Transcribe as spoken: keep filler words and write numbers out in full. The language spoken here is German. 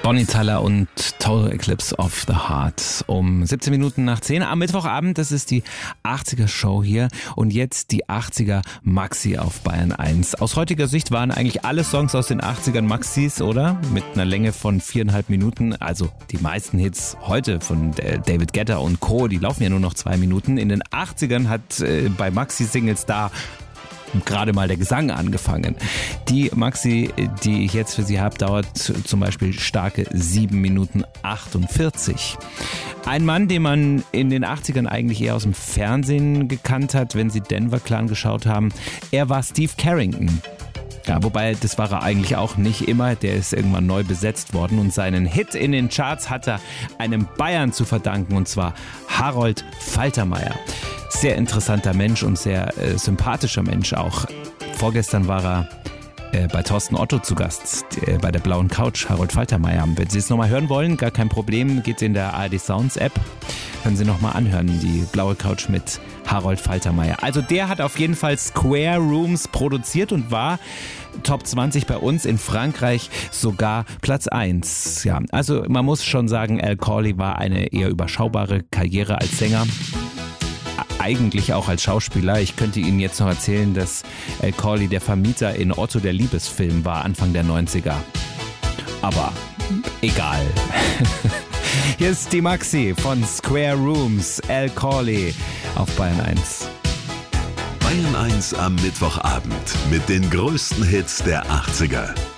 Bonnie Tyler und Total Eclipse of the Heart um siebzehn Minuten nach zehn am Mittwochabend. Das ist die achtziger Show hier und jetzt die achtziger Maxi auf Bayern eins. Aus heutiger Sicht waren eigentlich alle Songs aus den achtzigern Maxis, oder? Mit einer Länge von viereinhalb Minuten. Also die meisten Hits heute von David Guetta und Co., die laufen ja nur noch zwei Minuten. In den achtzigern hat äh, bei Maxi-Singles da gerade mal der Gesang angefangen. Die Maxi, die ich jetzt für Sie habe, dauert zum Beispiel starke sieben Minuten achtundvierzig. Ein Mann, den man in den achtzigern eigentlich eher aus dem Fernsehen gekannt hat, wenn Sie Denver Clan geschaut haben. Er war Steve Carrington. Ja, wobei, das war er eigentlich auch nicht immer. Der ist irgendwann neu besetzt worden und seinen Hit in den Charts hat er einem Bayern zu verdanken, und zwar Harold Faltermeier. Sehr interessanter Mensch und sehr äh, sympathischer Mensch auch. Vorgestern war er äh, bei Thorsten Otto zu Gast, äh, bei der Blauen Couch, Harold Faltermeier. Wenn Sie es nochmal hören wollen, gar kein Problem, geht in der A R D Sounds App. Können Sie nochmal anhören, die Blaue Couch mit Harold Faltermeier. Also der hat auf jeden Fall Square Rooms produziert und war Top zwanzig bei uns, in Frankreich sogar Platz eins. Ja, also man muss schon sagen, Al Corley war eine eher überschaubare Karriere als Sänger. Eigentlich auch als Schauspieler. Ich könnte Ihnen jetzt noch erzählen, dass Al Corley der Vermieter in Otto der Liebesfilm war, Anfang der neunziger. Aber egal. Hier ist die Maxi von Square Rooms, Al Corley auf Bayern eins. Bayern eins am Mittwochabend mit den größten Hits der achtziger.